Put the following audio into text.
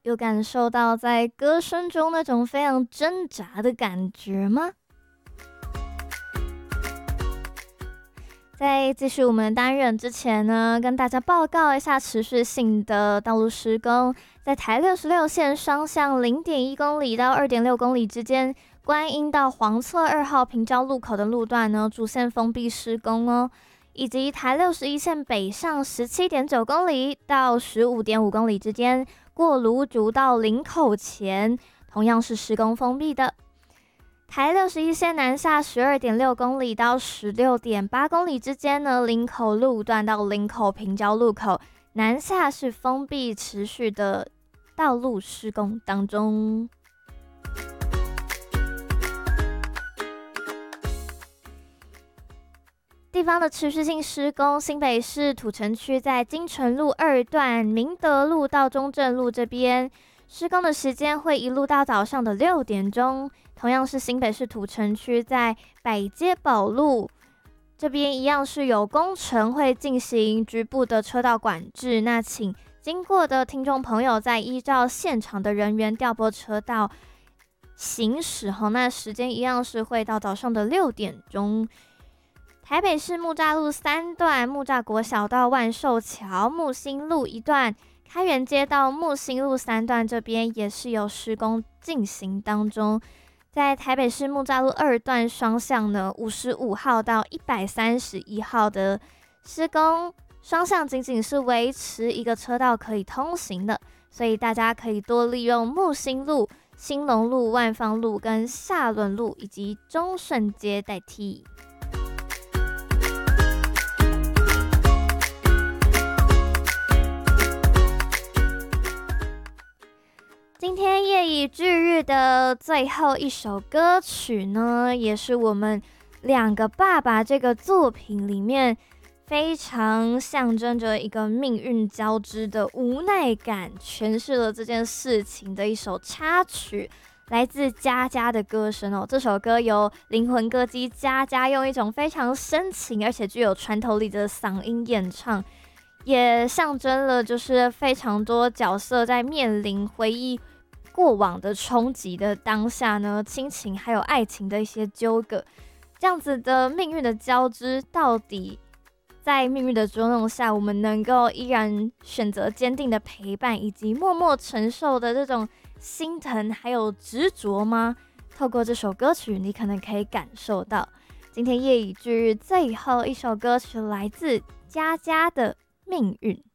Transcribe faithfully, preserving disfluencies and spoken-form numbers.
有感受到在歌声中那种非常挣扎的感觉吗？在继续我们单元之前呢，跟大家报告一下持续性的道路施工。在台六十六线双向 零点一 公里到 二点六 公里之间，观音到黄厝二号平交路口的路段呢，主线封闭施工哦。以及台六十一线北上 十七点九 公里到 十五点五 公里之间，过芦竹到林口前，同样是施工封闭的。台六十一线南下 十二点六 公里到 十六点八 公里之间呢，林口路段到林口平交路口南下是封闭持续的道路施工当中。地方的持续性施工，新北市土城区在金城路二段明德路到中正路这边施工的时间会一路到早上的六点钟。同样是新北市土城区在百街宝路这边一样是有工程会进行局部的车道管制，那请经过的听众朋友在依照现场的人员调拨车道行驶，那时间一样是会到早上的六点钟。台北市木栅路三段木栅国小到万寿桥木星路一段，开元街到木星路三段这边也是有施工进行当中。在台北市木栅路二段双向呢，五十五号到一百三十一号的施工双向仅仅是维持一个车道可以通行的，所以大家可以多利用木星路、兴隆路、万芳路跟下仑路以及中顺街代替。今天夜以继日的最后一首歌曲呢，也是我们两个爸爸这个作品里面非常象征着一个命运交织的无奈感，诠释了这件事情的一首插曲，来自佳佳的歌声哦。这首歌由灵魂歌姬佳佳用一种非常深情而且具有穿透力的嗓音演唱，也象征了就是非常多角色在面临回忆过往的冲击的当下呢，亲情还有爱情的一些纠葛，这样子的命运的交织，到底在命运的捉弄下，我们能够依然选择坚定的陪伴，以及默默承受的这种心疼还有执着吗？透过这首歌曲，你可能可以感受到。今天夜以继日最后一首歌曲来自佳佳的命运。